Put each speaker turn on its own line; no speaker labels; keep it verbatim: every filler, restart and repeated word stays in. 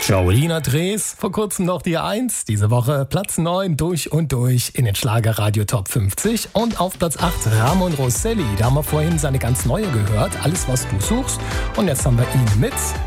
Jolina Drees, vor kurzem noch die eins, diese Woche Platz neun durch und durch in den Schlagerradio Top fünfzig und auf Platz acht Ramon Rosselli, da haben wir vorhin seine ganz neue gehört, Alles was du suchst, und jetzt haben wir ihn mit